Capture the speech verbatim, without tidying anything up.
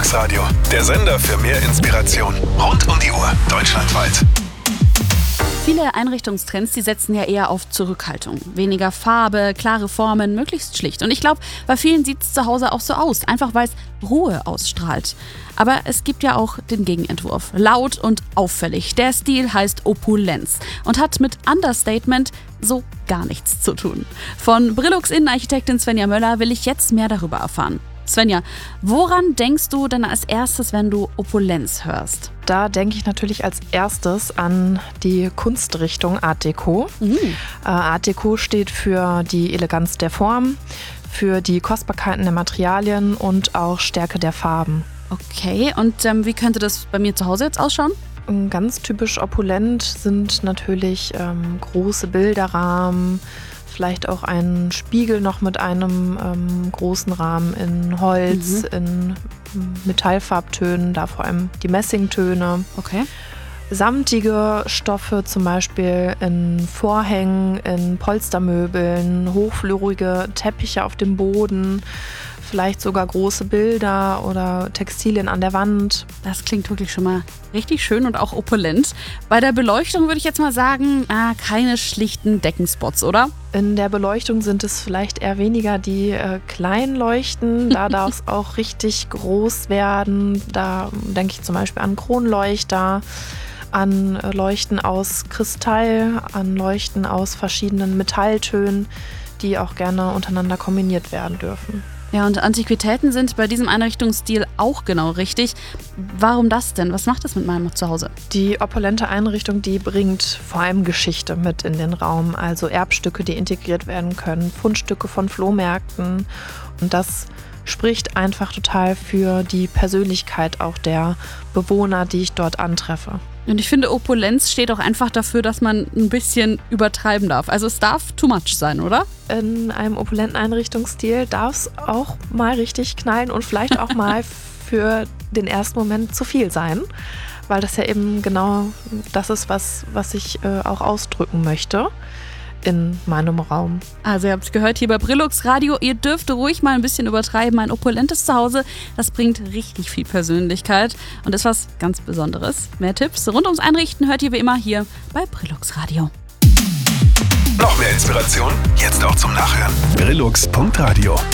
Brillux Radio, der Sender für mehr Inspiration. Rund um die Uhr, deutschlandweit. Viele Einrichtungstrends, die setzen ja eher auf Zurückhaltung. Weniger Farbe, klare Formen, möglichst schlicht. Und ich glaube, bei vielen sieht es zu Hause auch so aus, einfach weil es Ruhe ausstrahlt. Aber es gibt ja auch den Gegenentwurf. Laut und auffällig. Der Stil heißt Opulenz und hat mit Understatement so gar nichts zu tun. Von Brillux Innenarchitektin Svenja Möller will ich jetzt mehr darüber erfahren. Svenja, woran denkst du denn als erstes, wenn du Opulenz hörst? Da denke ich natürlich als erstes an die Kunstrichtung Art Deco. Mhm. Äh, Art Deco steht für die Eleganz der Form, für die Kostbarkeiten der Materialien und auch Stärke der Farben. Okay, und ähm, wie könnte das bei mir zu Hause jetzt ausschauen? Ganz typisch opulent sind natürlich ähm, große Bilderrahmen, vielleicht auch ein Spiegel noch mit einem ähm, großen Rahmen in Holz, mhm. in Metallfarbtönen, da vor allem die Messingtöne. Okay. Samtige Stoffe, zum Beispiel in Vorhängen, in Polstermöbeln, hochflorige Teppiche auf dem Boden, vielleicht sogar große Bilder oder Textilien an der Wand. Das klingt wirklich schon mal richtig schön und auch opulent. Bei der Beleuchtung würde ich jetzt mal sagen, ah, keine schlichten Deckenspots, oder? In der Beleuchtung sind es vielleicht eher weniger die äh, kleinen Leuchten. Da darf es auch richtig groß werden. Da denke ich zum Beispiel an Kronleuchter, an äh, Leuchten aus Kristall, an Leuchten aus verschiedenen Metalltönen, die auch gerne untereinander kombiniert werden dürfen. Ja, und Antiquitäten sind bei diesem Einrichtungsstil auch genau richtig. Warum das denn? Was macht das mit meinem Zuhause? Die opulente Einrichtung, die bringt vor allem Geschichte mit in den Raum. Also Erbstücke, die integriert werden können, Fundstücke von Flohmärkten. Und das spricht einfach total für die Persönlichkeit auch der Bewohner, die ich dort antreffe. Und ich finde, Opulenz steht auch einfach dafür, dass man ein bisschen übertreiben darf. Also es darf too much sein, oder? In einem opulenten Einrichtungsstil darf es auch mal richtig knallen und vielleicht auch mal für den ersten Moment zu viel sein. Weil das ja eben genau das ist, was, was ich äh, auch ausdrücken möchte in meinem Raum. Also ihr habt es gehört hier bei Brillux Radio, ihr dürft ruhig mal ein bisschen übertreiben. Ein opulentes Zuhause, das bringt richtig viel Persönlichkeit und ist was ganz Besonderes. Mehr Tipps rund ums Einrichten hört ihr wie immer hier bei Brillux Radio. Noch mehr Inspiration? Jetzt auch zum Nachhören. Brillux Punkt Radio